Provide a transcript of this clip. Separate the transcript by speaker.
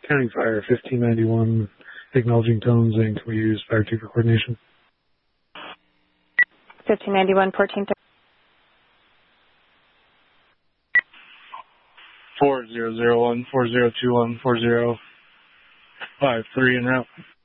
Speaker 1: County Fire 1591, acknowledging tones, and can we use Fire 2 for coordination?
Speaker 2: 1591, 1430.
Speaker 3: 4001, 4021, 4053 en route.